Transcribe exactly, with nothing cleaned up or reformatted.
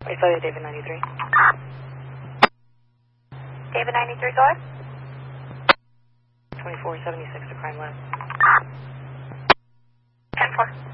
I saw you, David ninety-three. David ninety-three, go ahead. twenty-four seventy-six to Prime Lab. ten four.